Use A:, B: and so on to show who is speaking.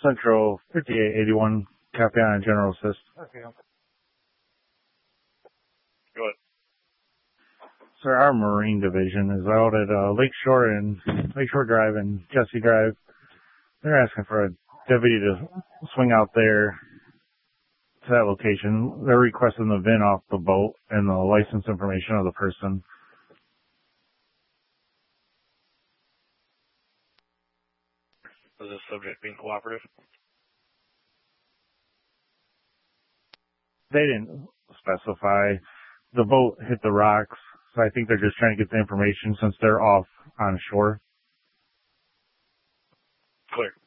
A: Central 5881, Capiana General Assist.
B: Okay.
C: Go ahead.
A: Sir, our Marine Division is out at Lakeshore Drive and Jesse Drive. They're asking for a deputy to swing out there to that location. They're requesting the VIN off the boat and the license information of the person.
C: Is this subject being cooperative?
A: They didn't specify. The boat hit the rocks, so I think they're just trying to get the information since they're off on shore.
C: Clear.